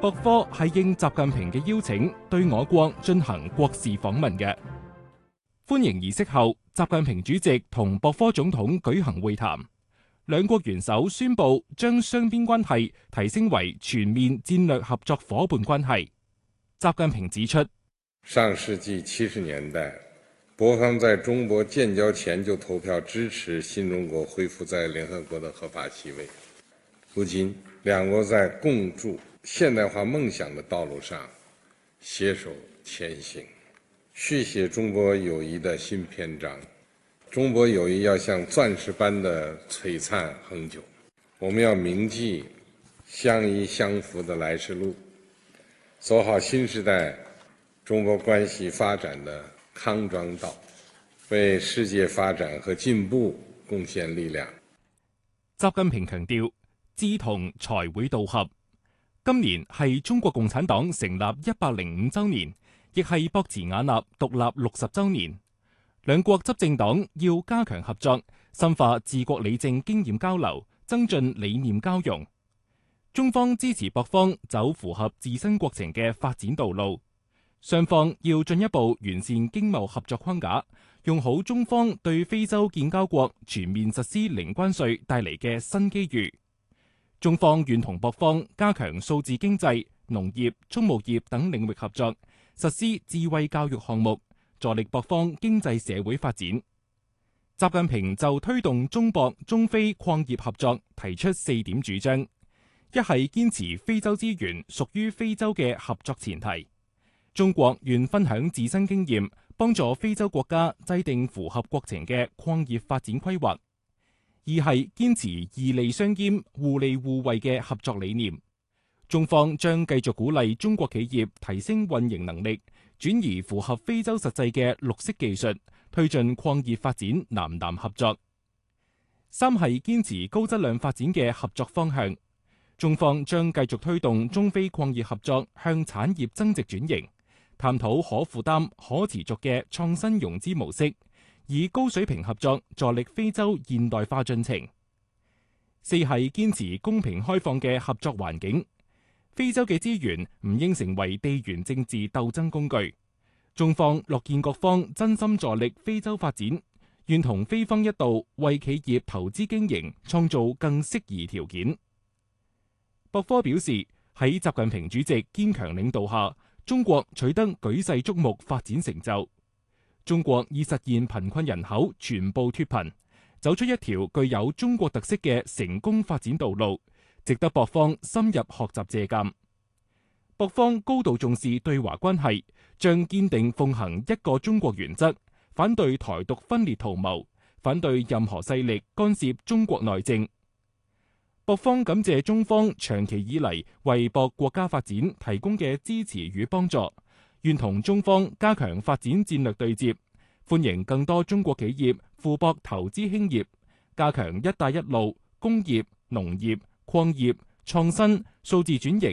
博科係應習近平嘅邀請，對我國進行國事訪問嘅。歡迎儀式後，習近平主席同博科總統舉行會談，兩國元首宣布將雙邊關係提升為全面戰略合作夥伴關係。習近平指出， 上世紀70年代，博方在中博建交前就投票支持新中國恢復在聯合國的合法席位。如今，兩國在共築現代化夢想的道路上攜手前行，續寫中博友誼的新篇章。中博友誼要像鑽石般的璀璨恆久，我們要銘記相依相扶的來時路，走好新時代中博關係發展的康莊道，為世界發展和進步貢獻力量。 習近平強調，志同才會道合。今年係中國共產黨成立105週年，亦係博茨瓦納獨立60週年。兩國執政黨要加強合作，深化治國理政經驗交流，增進理念交融。中方支持博方走符合自身國情嘅發展道路，雙方要進一步完善經貿合作框架，用好中方對非洲建交國全面實施零關稅帶嚟嘅新機遇。中方願同博方加強數字經濟、農業、畜牧業等領域合作，實施智慧教育項目，助力博方經濟社會發展。習近平就推動中博中非礦業合作提出4點主張：一係堅持非洲資源屬於非洲嘅合作前提，中國願分享自身經驗，幫助非洲國家制定符合國情嘅礦業發展規劃；二係堅持義利相兼、互利互惠嘅合作理念，中方將繼續鼓勵中國企業提升運營能力，轉移符合非洲實際嘅綠色技術，推進礦業發展南南合作。三係堅持高質量發展嘅合作方向，中方將繼續推動中非礦業合作向產業增值轉型，探討可負擔、可持續嘅創新融資模式，以高水平合作助力非洲現代化進程。四係堅持公平開放嘅合作環境，非洲嘅資源唔應成為地緣政治鬥爭工具。中方樂見各方真心助力非洲發展，願同非方一道為企業投資經營創造更適宜條件。博科表示，喺習近平主席堅強領導下，中國取得舉世矚目發展成就。中國已實現貧困人口全部脫貧，走出一條具有中國特色嘅成功發展道路，值得博方深入學習借鑒。博方高度重視對華關係，將堅定奉行一個中國原則，反對台獨分裂圖謀，反對任何勢力干涉中國內政。博方感謝中方長期以嚟為博國家發展提供嘅支持與幫助，願同中方加強發展戰略對接，歡迎更多中國企業赴博投資興業，加強一帶一路、工業、農業、礦業、創新、數字轉型